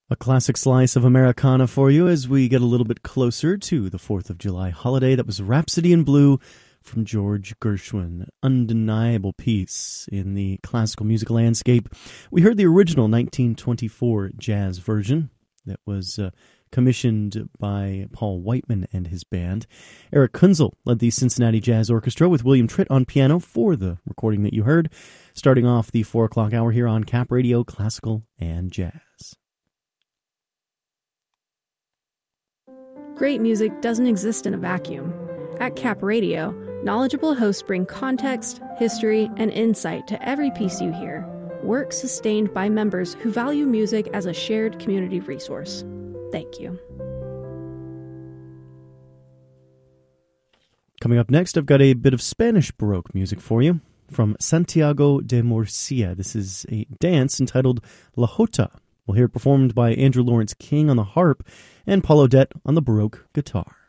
A classic slice of Americana for you as we get a little bit closer to the 4th of July holiday. That was Rhapsody in Blue from George Gershwin. Undeniable piece in the classical music landscape. We heard the original 1924 jazz version that was commissioned by Paul Whiteman and his band. Eric Kunzel led the Cincinnati Jazz Orchestra with William Tritt on piano for the recording that you heard, starting off the 4 o'clock hour here on Cap Radio, Classical and Jazz. Great music doesn't exist in a vacuum. At Cap Radio, knowledgeable hosts bring context, history, and insight to every piece you hear. Work sustained by members who value music as a shared community resource. Thank you. Coming up next, I've got a bit of Spanish Baroque music for you from Santiago de Murcia. This is a dance entitled La Jota. We'll hear it performed by Andrew Lawrence King on the harp and Paul Odette on the Baroque guitar.